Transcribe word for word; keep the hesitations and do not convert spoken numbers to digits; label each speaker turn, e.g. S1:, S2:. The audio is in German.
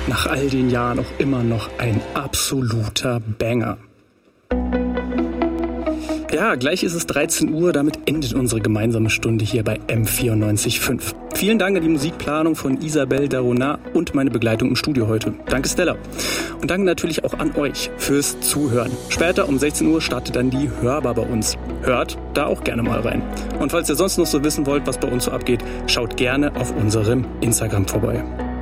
S1: nach all den Jahren auch immer noch ein absoluter Banger. Ja, gleich ist es dreizehn Uhr, damit endet unsere gemeinsame Stunde hier bei M vierundneunzig Komma fünf. Vielen Dank an die Musikplanung von Isabelle Daronat und meine Begleitung im Studio heute. Danke Stella. Und danke natürlich auch an euch fürs Zuhören. Später um sechzehn Uhr startet dann die Hörbar bei uns. Hört da auch gerne mal rein. Und falls ihr sonst noch so wissen wollt, was bei uns so abgeht, schaut gerne auf unserem Instagram vorbei.